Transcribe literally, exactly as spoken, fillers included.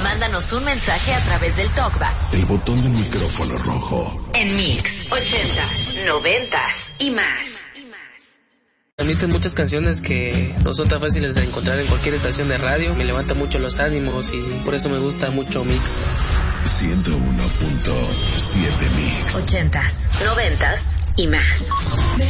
Mándanos un mensaje a través del talkback. El botón del micrófono rojo. En Mix, ochentas, noventas y más. Transmiten muchas canciones que no son tan fáciles de encontrar en cualquier estación de radio. Me levanta mucho los ánimos y por eso me gusta mucho Mix. ciento uno punto siete Mix. Ochentas, noventas y más.